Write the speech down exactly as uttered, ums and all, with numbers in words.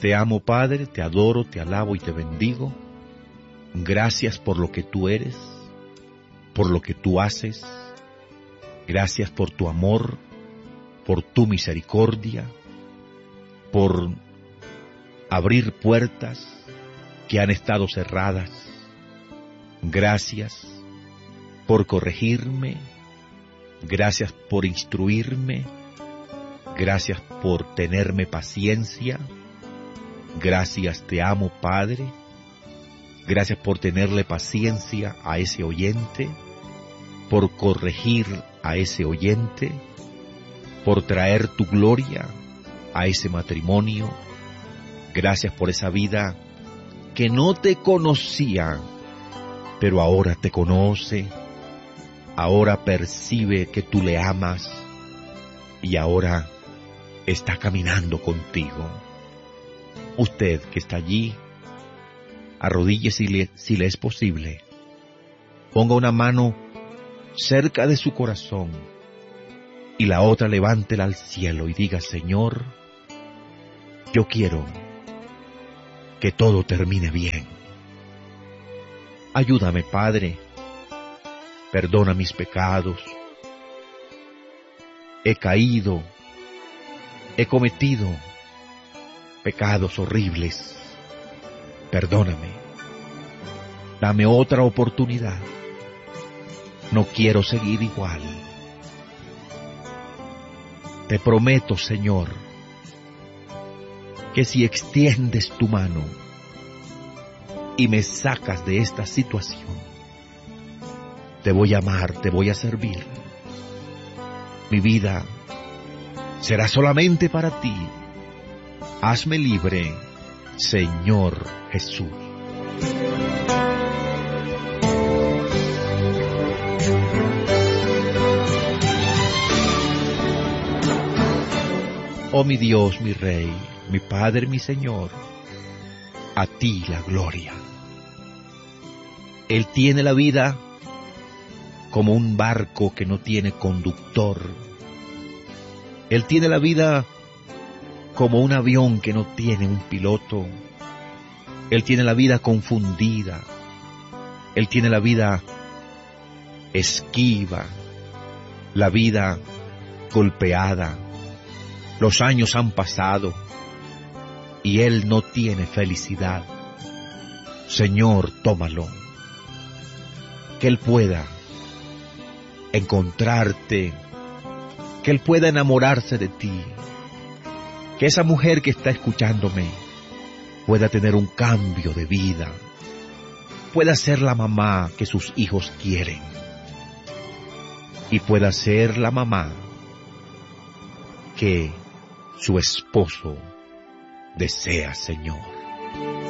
Te amo, Padre, te adoro, te alabo y te bendigo. Gracias por lo que tú eres, por lo que tú haces. Gracias por tu amor, por tu misericordia, por abrir puertas que han estado cerradas. Gracias por corregirme, gracias por instruirme, gracias por tenerme paciencia, gracias, te amo, Padre, gracias por tenerle paciencia a ese oyente, por corregir a ese oyente, por traer tu gloria a ese matrimonio. Gracias por esa vida que no te conocía, pero ahora te conoce, ahora percibe que tú le amas y ahora está caminando contigo. Usted que está allí, arrodíllese si le, si le es posible, ponga una mano cerca de su corazón y la otra levántela al cielo y diga: Señor, yo quiero que todo termine bien. Ayúdame, Padre, perdona mis pecados. He caído, he cometido pecados horribles. Perdóname, dame otra oportunidad. No quiero seguir igual. Te prometo, Señor, que si extiendes tu mano y me sacas de esta situación, te voy a amar, te voy a servir. Mi vida será solamente para ti. Hazme libre, Señor Jesús. Oh mi Dios, mi Rey, mi Padre, mi Señor, a ti la gloria. Él tiene la vida como un barco que no tiene conductor. Él tiene la vida como un avión que no tiene un piloto. Él tiene la vida confundida. Él tiene la vida esquiva, la vida golpeada. Los años han pasado y él no tiene felicidad. Señor, tómalo. Que él pueda encontrarte, que él pueda enamorarse de ti, que esa mujer que está escuchándome pueda tener un cambio de vida, pueda ser la mamá que sus hijos quieren y pueda ser la mamá que su esposo desea, Señor.